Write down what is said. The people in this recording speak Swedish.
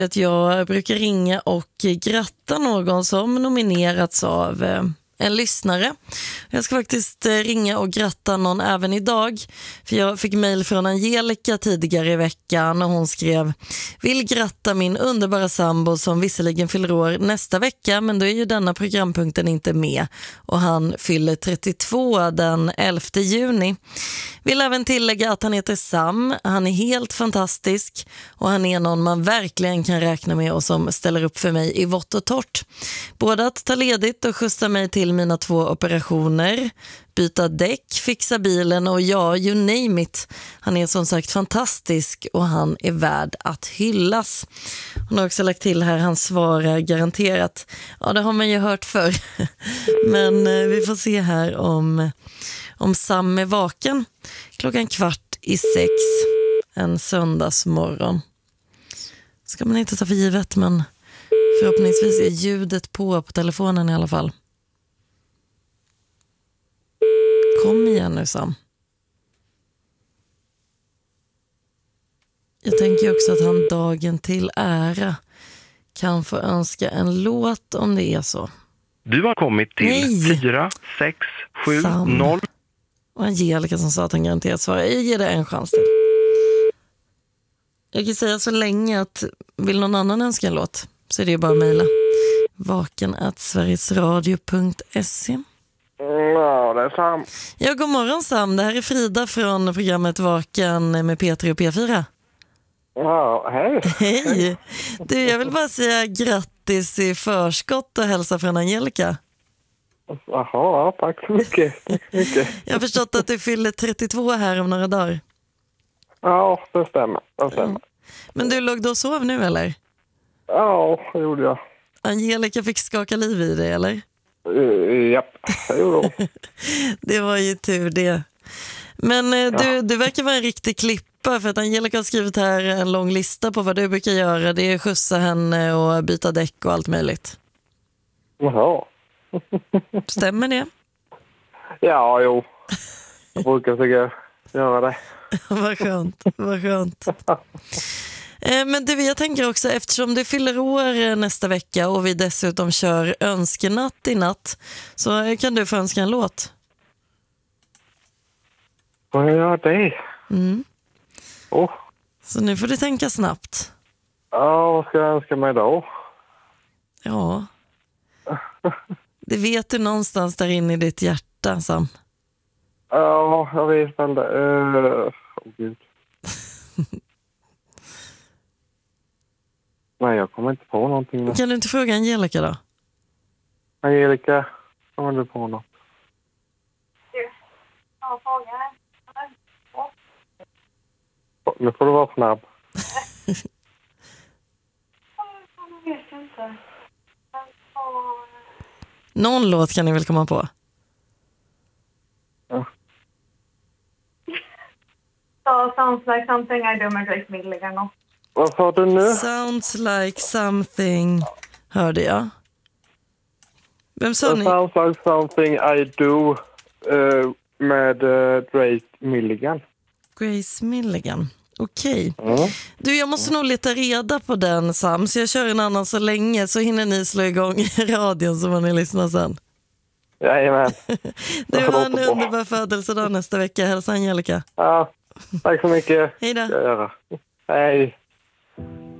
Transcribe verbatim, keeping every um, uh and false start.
att jag brukar ringa och gratta någon som nominerats av eh, en lyssnare. Jag ska faktiskt eh, ringa och gratta någon även idag. För jag fick mejl från Angelica tidigare i veckan och hon skrev: vill gratta min underbara sambo som visserligen fyller år nästa vecka, men då är ju denna programpunkten inte med. Och han fyller trettiotvå den elfte juni. Vill även tillägga att han heter Sam. Han är helt fantastisk och han är någon man verkligen kan räkna med och som ställer upp för mig i vått och torrt. Både att ta ledigt och skjutsa mig till mina två operationer, byta däck, fixa bilen och ja, you name it. Han är som sagt fantastisk och han är värd att hyllas. Hon har också lagt till här, han svarar garanterat. Ja, det har man ju hört förr. Men eh, vi får se här om, om Sam är vaken. Klockan kvart i sex en söndagsmorgon. Ska man inte ta för givet, men förhoppningsvis är ljudet på på telefonen i alla fall. Kom igen nu, Sam. Jag tänker också att han dagen till ära kan få önska en låt om det är så. Du har kommit till Nej. fyra sex sju noll. Och Angelica som sa att han garanterat svarar. Jag ger det en chans till. Jag kan säga så länge att vill någon annan önska en låt så är det ju bara att mejla vaken at sverigesradio punkt se. Ja, det är Sam. Ja, god morgon Sam. Det här är Frida från programmet Vaken med P tre och P fyra. Ja, hej. Hej. Du, jag vill bara säga grattis i förskott och hälsa från Angelica. Jaha, ja, tack så mycket. Tack så mycket. Jag har förstått att du fyller trettiotvå här om några dagar. Ja, det stämmer. Det stämmer. Men du låg då och sov nu, eller? Ja, det gjorde jag. Angelica fick skaka liv i dig, eller? Uh, japp, det gjorde jag. Det var ju tur det. Men eh, du, du verkar vara en riktig klippa, för att Angelica har skrivit här en lång lista på vad du brukar göra. Det är skjutsa henne och byta däck och allt möjligt. Jaha. Stämmer det? Ja, jo. Jag brukar försöka göra det. Vad skönt, vad skönt. Eh, Men du, jag tänker också, eftersom du fyller år nästa vecka och vi dessutom kör önskenatt i natt, så kan du få önska en låt. Vad gör det? Mm. Oh. Så nu får du tänka snabbt. Ja, vad ska jag önska mig då? Ja. Det vet du någonstans där inne i ditt hjärta, Sam. Ja, jag vet väl det. Uh, oh, Gud. Nej, jag kommer inte på någonting. Nu. Kan du inte fråga Angelica då? Angelica, kommer du på något? Ja, fråga. Nu får du vara snabb. Jag vet inte. Någon låt kan ni väl komma på? Ja. So, sounds like something I do med Grace Milligan. Och Vad sa du nu? Sounds like something, hörde jag. Vem sa It ni? sounds like something I do uh, med uh, Grace Milligan. Grace Milligan. Okej. Mm. Du, jag måste nog leta reda på den, Sam, så jag kör en annan så länge, så hinner ni slå igång radion så får ni lyssna sen. Jajamän. Du Det har en låter bra. underbar födelsedag nästa vecka. Hälsa Angelica. Ja, tack så mycket. Hej då. Ska jag göra. Hej.